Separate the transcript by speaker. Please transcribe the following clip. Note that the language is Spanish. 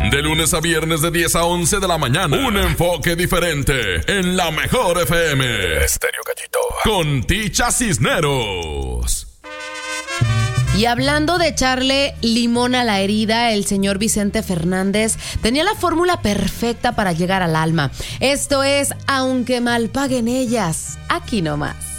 Speaker 1: De lunes a viernes de 10 a 11 de la mañana. Un enfoque diferente en la mejor FM. Estéreo Gallito. Con Ticha Cisneros.
Speaker 2: Y hablando de echarle limón a la herida, el señor Vicente Fernández tenía la fórmula perfecta para llegar al alma. Esto es Aunque mal paguen ellas, aquí nomás.